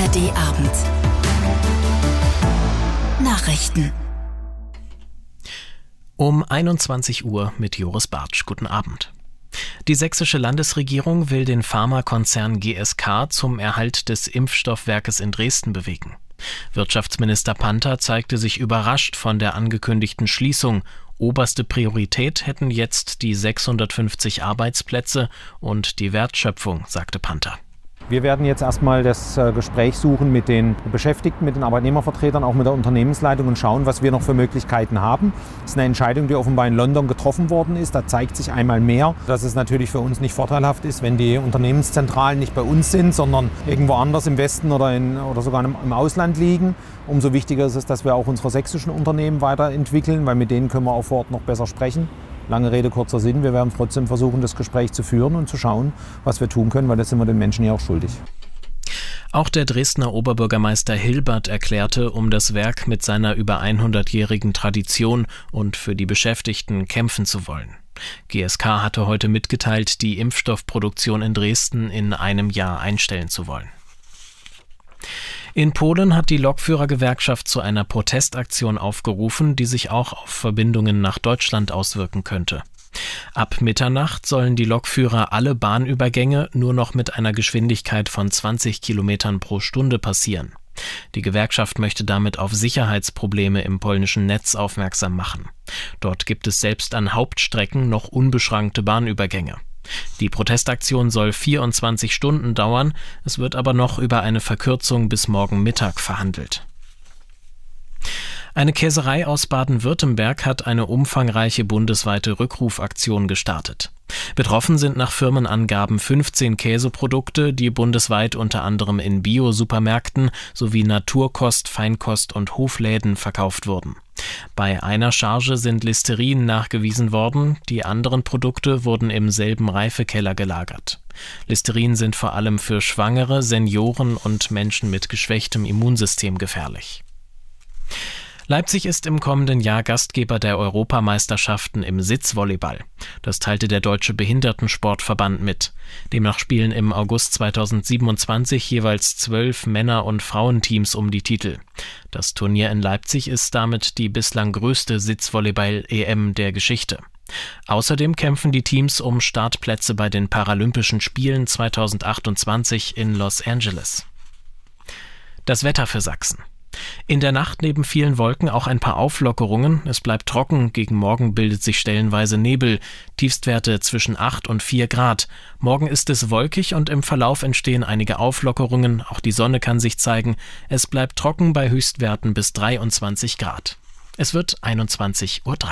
ARD-Abend. Nachrichten. Um 21 Uhr mit Joris Bartsch. Guten Abend. Die sächsische Landesregierung will den Pharmakonzern GSK zum Erhalt des Impfstoffwerkes in Dresden bewegen. Wirtschaftsminister Panther zeigte sich überrascht von der angekündigten Schließung. Oberste Priorität hätten jetzt die 650 Arbeitsplätze und die Wertschöpfung, sagte Panther. Wir werden jetzt erstmal das Gespräch suchen mit den Beschäftigten, mit den Arbeitnehmervertretern, auch mit der Unternehmensleitung und schauen, was wir noch für Möglichkeiten haben. Das ist eine Entscheidung, die offenbar in London getroffen worden ist. Da zeigt sich einmal mehr, dass es natürlich für uns nicht vorteilhaft ist, wenn die Unternehmenszentralen nicht bei uns sind, sondern irgendwo anders im Westen oder sogar im Ausland liegen. Umso wichtiger ist es, dass wir auch unsere sächsischen Unternehmen weiterentwickeln, weil mit denen können wir auch vor Ort noch besser sprechen. Lange Rede, kurzer Sinn. Wir werden trotzdem versuchen, das Gespräch zu führen und zu schauen, was wir tun können, weil das sind wir den Menschen ja auch schuldig. Auch der Dresdner Oberbürgermeister Hilbert erklärte, um das Werk mit seiner über 100-jährigen Tradition und für die Beschäftigten kämpfen zu wollen. GSK hatte heute mitgeteilt, die Impfstoffproduktion in Dresden in einem Jahr einstellen zu wollen. In Polen hat die Lokführergewerkschaft zu einer Protestaktion aufgerufen, die sich auch auf Verbindungen nach Deutschland auswirken könnte. Ab Mitternacht sollen die Lokführer alle Bahnübergänge nur noch mit einer Geschwindigkeit von 20 Kilometern pro Stunde passieren. Die Gewerkschaft möchte damit auf Sicherheitsprobleme im polnischen Netz aufmerksam machen. Dort gibt es selbst an Hauptstrecken noch unbeschränkte Bahnübergänge. Die Protestaktion soll 24 Stunden dauern, es wird aber noch über eine Verkürzung bis morgen Mittag verhandelt. Eine Käserei aus Baden-Württemberg hat eine umfangreiche bundesweite Rückrufaktion gestartet. Betroffen sind nach Firmenangaben 15 Käseprodukte, die bundesweit unter anderem in Bio-Supermärkten sowie Naturkost-, Feinkost- und Hofläden verkauft wurden. Bei einer Charge sind Listerin nachgewiesen worden, die anderen Produkte wurden im selben Reifekeller gelagert. Listerin sind vor allem für Schwangere, Senioren und Menschen mit geschwächtem Immunsystem gefährlich. Leipzig ist im kommenden Jahr Gastgeber der Europameisterschaften im Sitzvolleyball. Das teilte der Deutsche Behindertensportverband mit. Demnach spielen im August 2027 jeweils 12 Männer- und Frauenteams um die Titel. Das Turnier in Leipzig ist damit die bislang größte Sitzvolleyball-EM der Geschichte. Außerdem kämpfen die Teams um Startplätze bei den Paralympischen Spielen 2028 in Los Angeles. Das Wetter für Sachsen. In der Nacht neben vielen Wolken auch ein paar Auflockerungen. Es bleibt trocken, gegen Morgen bildet sich stellenweise Nebel. Tiefstwerte zwischen 8 und 4 Grad. Morgen ist es wolkig und im Verlauf entstehen einige Auflockerungen. Auch die Sonne kann sich zeigen. Es bleibt trocken bei Höchstwerten bis 23 Grad. Es wird 21:03 Uhr.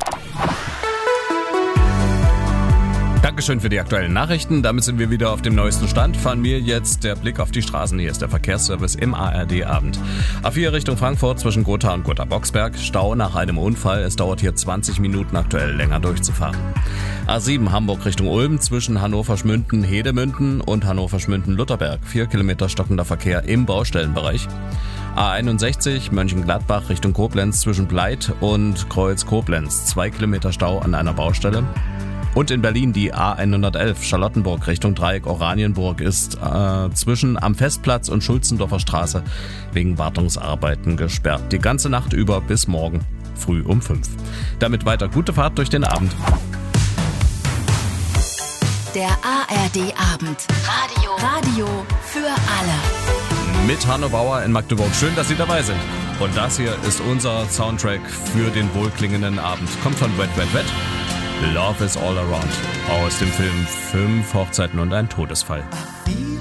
Dankeschön für die aktuellen Nachrichten. Damit sind wir wieder auf dem neuesten Stand. Von mir jetzt der Blick auf die Straßen. Hier ist der Verkehrsservice im ARD-Abend. A4 Richtung Frankfurt zwischen Gotha und Gotha-Boxberg. Stau nach einem Unfall. Es dauert hier 20 Minuten aktuell länger durchzufahren. A7 Hamburg Richtung Ulm zwischen Hannover-Schmünden-Hedemünden und Hannover-Schmünden-Lutherberg. 4 Kilometer stockender Verkehr im Baustellenbereich. A61 Mönchengladbach Richtung Koblenz zwischen Bleit und Kreuz-Koblenz. 2 Kilometer Stau an einer Baustelle. Und in Berlin die A111 Charlottenburg Richtung Dreieck Oranienburg ist zwischen am Festplatz und Schulzendorfer Straße wegen Wartungsarbeiten gesperrt. Die ganze Nacht über bis morgen früh um 5. Damit weiter gute Fahrt durch den Abend. Der ARD-Abend. Radio für alle. Mit Hanno Bauer in Magdeburg. Schön, dass Sie dabei sind. Und das hier ist unser Soundtrack für den wohlklingenden Abend. Kommt von Wet Wet Wet. Love is all around. Aus dem Film 5 Hochzeiten und ein Todesfall.